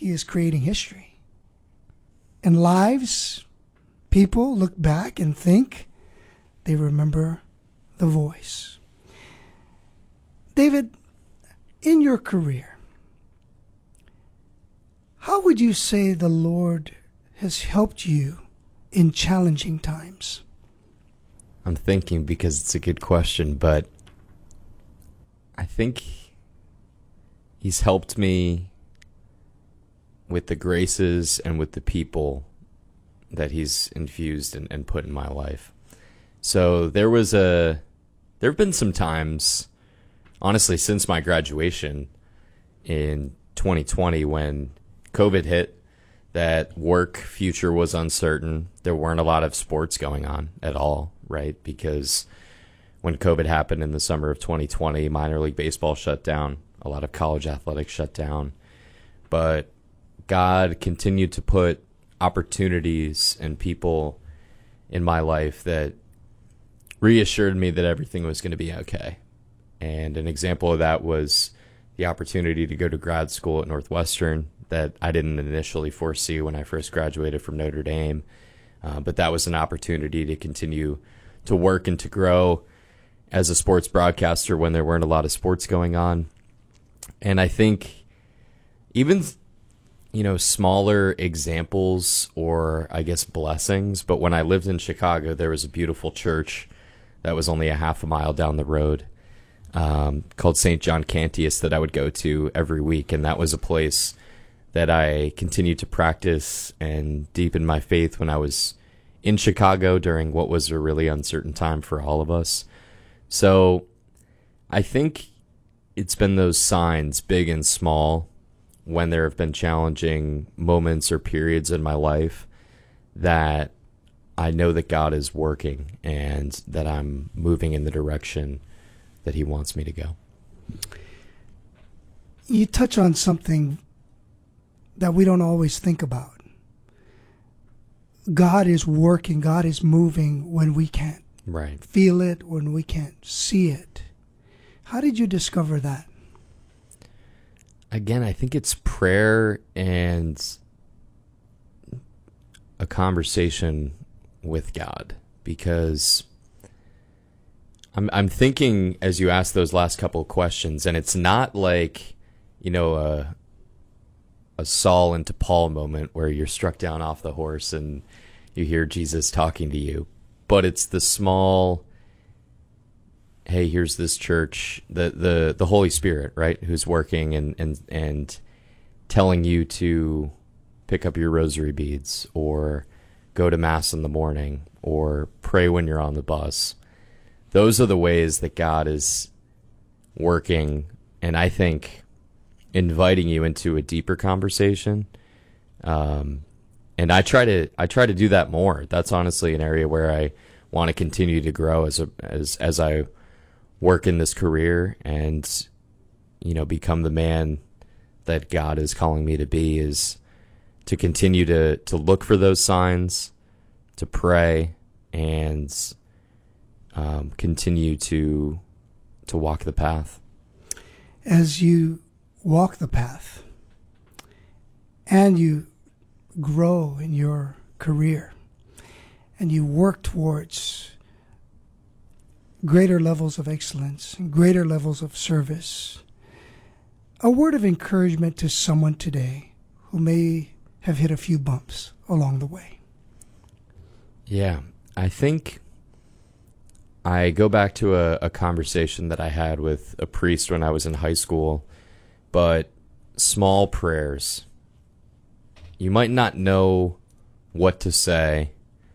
He is creating history. And lives, people look back and think they remember the voice. David, in your career, how would you say the Lord has helped you in challenging times? I'm thinking because it's a good question, but I think He's helped me with the graces and with the people that He's infused and put in my life. So there have been some times, honestly, since my graduation in 2020 when COVID hit, that work future was uncertain. There weren't a lot of sports going on at all, right? Because when COVID happened in the summer of 2020, minor league baseball shut down. A lot of college athletics shut down. But God continued to put opportunities and people in my life that reassured me that everything was going to be okay. And an example of that was the opportunity to go to grad school at Northwestern that I didn't initially foresee when I first graduated from Notre Dame. But that was an opportunity to continue to work and to grow as a sports broadcaster when there weren't a lot of sports going on. And I think even, smaller examples or I guess blessings, but when I lived in Chicago, there was a beautiful church that was only a half a mile down the road called St. John Cantius that I would go to every week. And that was a place that I continued to practice and deepen my faith when I was in Chicago during what was a really uncertain time for all of us. So I think it's been those signs, big and small, when there have been challenging moments or periods in my life that I know that God is working and that I'm moving in the direction that He wants me to go. You touch on something that we don't always think about. God is working, God is moving when we can't feel it, when we can't see it. How did you discover that? Again, I think it's prayer and a conversation with God, because I'm thinking as you ask those last couple of questions, and it's not like, a Saul into Paul moment where you're struck down off the horse and you hear Jesus talking to you, but it's the small, hey, here's this church, the Holy Spirit, right, who's working and telling you to pick up your rosary beads or go to Mass in the morning or pray when you're on the bus. Those are the ways that God is working, and I think inviting you into a deeper conversation. And I try to do that more. That's honestly an area where I want to continue to grow as I work in this career and, become the man that God is calling me to be, is to continue to look for those signs, to pray, and continue to walk the path. As you walk the path and you grow in your career and you work towards greater levels of excellence and greater levels of service, a word of encouragement to someone today who may have hit a few bumps along the way. Yeah, I think I go back to a conversation that I had with a priest when I was in high school, but small prayers. You might not know what to say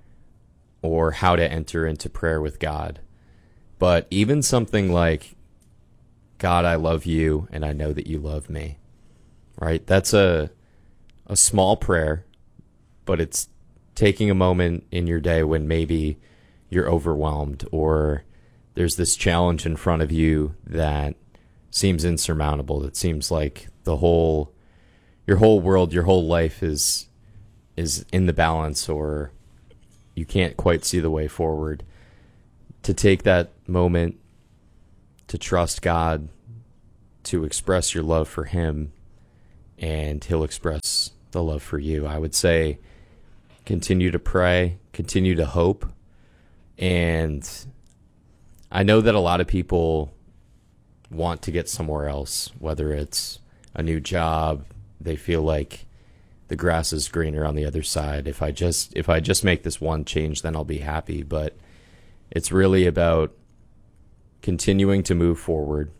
or how to enter into prayer with God, but even something like, God, I love you, and I know that you love me, right? That's a small prayer, but it's taking a moment in your day when maybe you're overwhelmed or there's this challenge in front of you that seems insurmountable. It seems like your whole world, your whole life is in the balance, or you can't quite see the way forward. To take that moment to trust God, to express your love for Him, and he'll express the love for you. I would say continue to pray, continue to hope. And I know that a lot of people want to get somewhere else, whether it's a new job, they feel like the grass is greener on the other side. If I just make this one change, then I'll be happy. But it's really about continuing to move forward.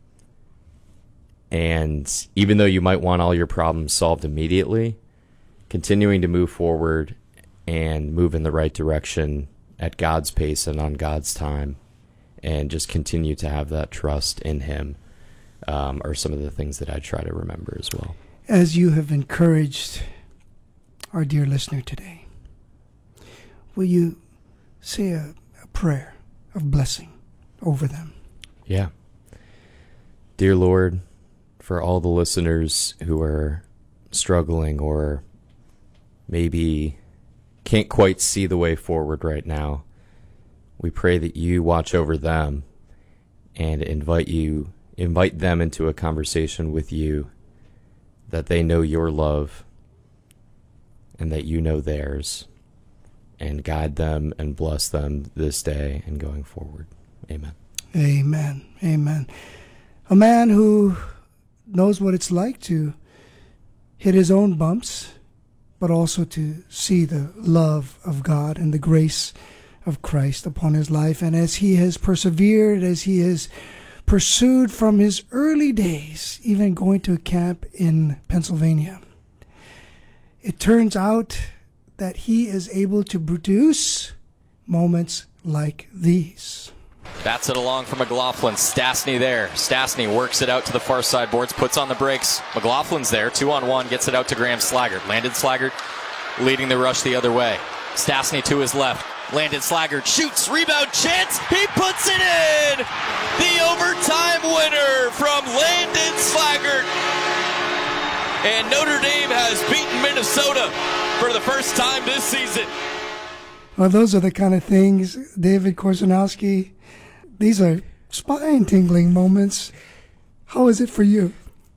And even though you might want all your problems solved immediately, continuing to move forward and move in the right direction at God's pace and on God's time, and just continue to have that trust in him are some of the things that I try to remember as well. As you have encouraged our dear listener today, will you say a prayer of blessing over them? Yeah. Dear Lord, for all the listeners who are struggling or maybe can't quite see the way forward right now, we pray that you watch over them and invite them into a conversation with you, that they know your love and that you know theirs, and guide them and bless them this day and going forward. Amen. Amen. Amen. A man who knows what it's like to hit his own bumps, but also to see the love of God and the grace of Christ upon his life. And as he has persevered, as he has pursued from his early days, even going to a camp in Pennsylvania, it turns out that he is able to produce moments like these. Bats it along for McLaughlin. Stastny there. Stastny works it out to the far side boards, puts on the brakes. McLaughlin's there, 2-on-1, gets it out to Graham Slaggert. Landon Slaggert leading the rush the other way. Stastny to his left. Landon Slaggert shoots, rebound chance, he puts it in! The overtime winner from Landon Slaggert. And Notre Dame has beaten Minnesota for the first time this season. Well, those are the kind of things, David Korzenowski, these are spine-tingling moments. How is it for you?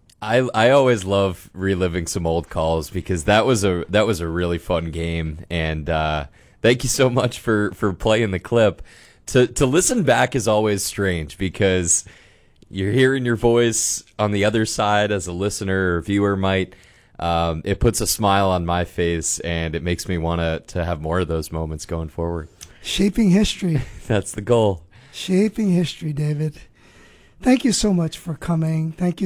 I always love reliving some old calls because that was a really fun game, and thank you so much for playing the clip. To listen back is always strange because you're hearing your voice on the other side as a listener or viewer might. It puts a smile on my face, and it makes me want to have more of those moments going forward. Shaping history. That's the goal. Shaping history, David. Thank you so much for coming. Thank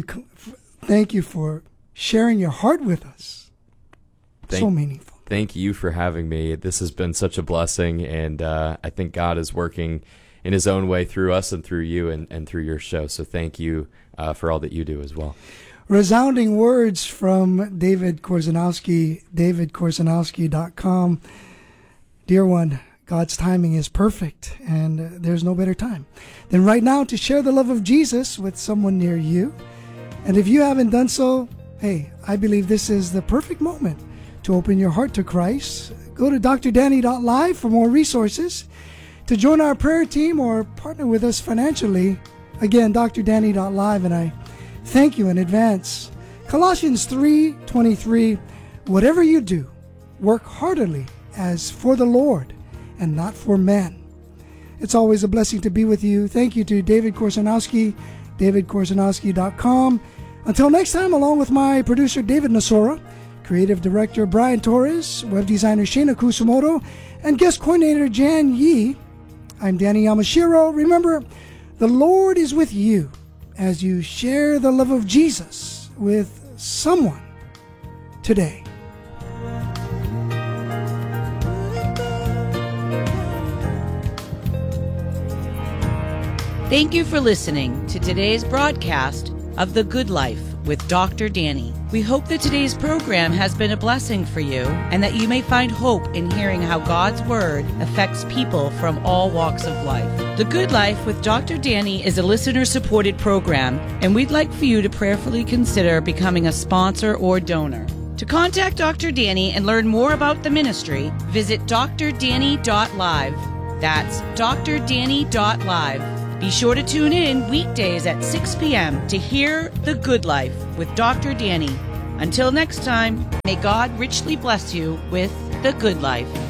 you for sharing your heart with us. So meaningful. Thank you for having me. This has been such a blessing, and I think God is working in his own way through us and through you and through your show. So thank you for all that you do as well. Resounding words from David Korzenowski, davidkorzenowski.com. Dear one, God's timing is perfect, and there's no better time than right now to share the love of Jesus with someone near you. And if you haven't done so, hey, I believe this is the perfect moment to open your heart to Christ. Go to drdanny.live for more resources. To join our prayer team or partner with us financially, again, drdanny.live, and I thank you in advance. Colossians 3:23, whatever you do, work heartily as for the Lord and not for men. It's always a blessing to be with you. Thank you to David Korzenowski, davidkorzenowski.com. Until next time, along with my producer David Nasora, creative director Brian Torres, web designer Shana Kusumoto, and guest coordinator Jan Yee, I'm Danny Yamashiro. Remember, the Lord is with you as you share the love of Jesus with someone today. Thank you for listening to today's broadcast of The Good Life with Dr. Danny. We hope that today's program has been a blessing for you and that you may find hope in hearing how God's Word affects people from all walks of life. The Good Life with Dr. Danny is a listener-supported program, and we'd like for you to prayerfully consider becoming a sponsor or donor. To contact Dr. Danny and learn more about the ministry, visit drdanny.live. That's drdanny.live. Be sure to tune in weekdays at 6 p.m. to hear The Good Life with Dr. Danny. Until next time, may God richly bless you with the good life.